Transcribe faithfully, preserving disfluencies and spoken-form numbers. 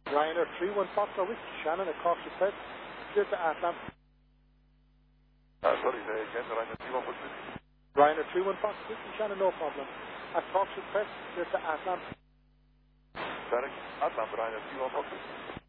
Ryanair three one Foxtrot Whiskey Shannon at Cork Press, clear to Atlant. Uh, sorry, say again, Ryanair three one Foxtrot Whiskey. Ryanair three one Foxtrot Whiskey Shannon, no problem. At Cork Press, clear to Atlant. Derek, Atlant, Ryanair three one Foxtrot.